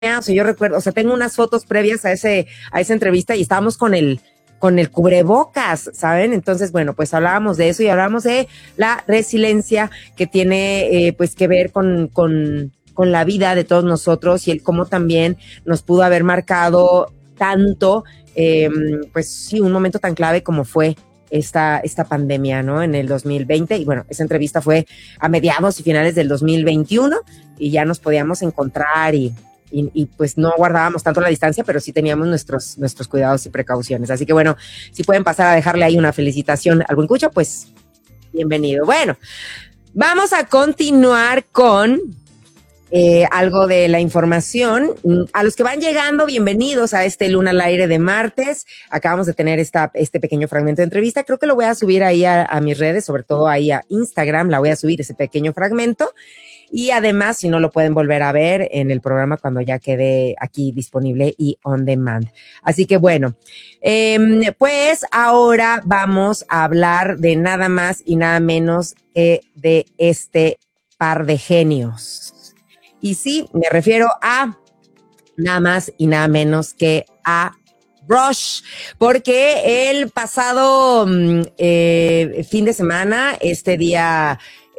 o sea, yo recuerdo, o sea, tengo unas fotos previas a esa entrevista y estábamos con el cubrebocas, ¿saben? Entonces, bueno, pues hablábamos de eso y hablábamos de la resiliencia que tiene, pues, que ver con la vida de todos nosotros y el cómo también nos pudo haber marcado tanto, pues sí, un momento tan clave como fue esta pandemia, ¿no? En el 2020, y bueno, esa entrevista fue a mediados y finales del 2021 y ya nos podíamos encontrar y pues no guardábamos tanto la distancia, pero sí teníamos nuestros cuidados y precauciones. Así que bueno, si pueden pasar a dejarle ahí una felicitación al buen Cucho, pues bienvenido. Bueno, vamos a continuar con algo de la información. A los que van llegando, bienvenidos a este Luna al Aire de martes. Acabamos de tener este pequeño fragmento de entrevista. Creo que lo voy a subir ahí a mis redes, sobre todo ahí a Instagram. La voy a subir ese pequeño fragmento. Y además, si no, lo pueden volver a ver en el programa cuando ya quede aquí disponible y on demand. Así que bueno, pues ahora vamos a hablar de nada más y nada menos que de este par de genios. Y sí, me refiero a nada más y nada menos que a Rush, porque el pasado fin de semana, este día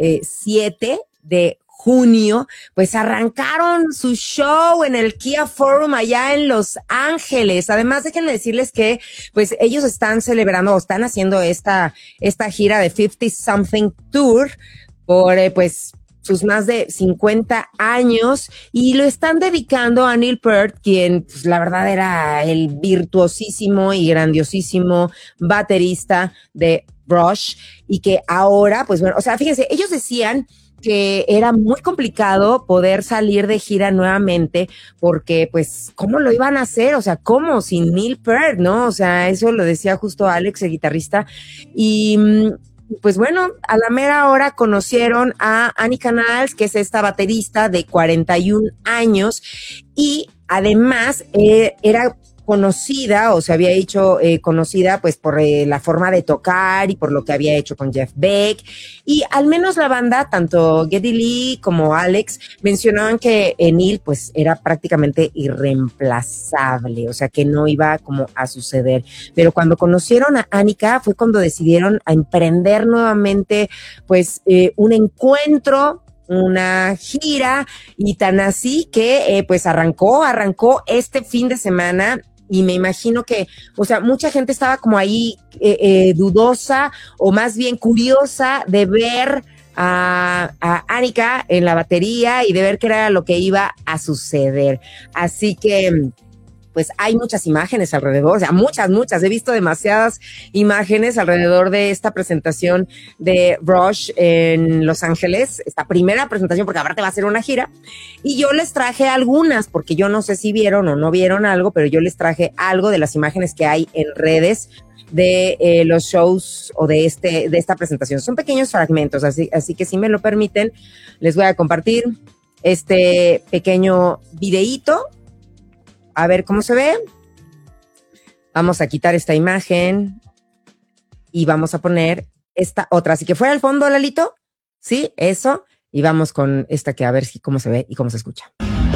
7 de junio, pues arrancaron su show en el Kia Forum allá en Los Ángeles. Además, déjenme decirles que pues ellos están celebrando o están haciendo esta gira de 50 Something Tour por pues sus más de 50 años y lo están dedicando a Neil Peart, quien pues, la verdad era el virtuosísimo y grandiosísimo baterista de Rush y que ahora, pues bueno, o sea, fíjense, ellos decían que era muy complicado poder salir de gira nuevamente porque, pues, ¿cómo lo iban a hacer? O sea, ¿cómo? Sin Neil Peart, ¿no? O sea, eso lo decía justo Alex, el guitarrista. Y, pues bueno, a la mera hora conocieron a Annie Canals, que es esta baterista de 41 años y además era conocida o se había hecho conocida pues por la forma de tocar y por lo que había hecho con Jeff Beck y al menos la banda, tanto Geddy Lee como Alex mencionaban que Neil pues era prácticamente irreemplazable, o sea que no iba como a suceder, pero cuando conocieron a Annika fue cuando decidieron a emprender nuevamente pues un encuentro, una gira y tan así que pues arrancó este fin de semana y me imagino que, o sea, mucha gente estaba como ahí dudosa o más bien curiosa de ver a Annika en la batería y de ver qué era lo que iba a suceder. Así que pues hay muchas imágenes alrededor, o sea, muchas, he visto demasiadas imágenes alrededor de esta presentación de Rush en Los Ángeles, esta primera presentación, porque aparte va a ser una gira, y yo les traje algunas, porque yo no sé si vieron o no vieron algo, pero yo les traje algo de las imágenes que hay en redes de los shows o de esta presentación. Son pequeños fragmentos, así que si me lo permiten, les voy a compartir este pequeño videíto. A ver cómo se ve. Vamos a quitar esta imagen y vamos a poner esta otra. Así que fuera al fondo, Lalito. Sí, eso. Y vamos con esta que a ver cómo se ve y cómo se escucha.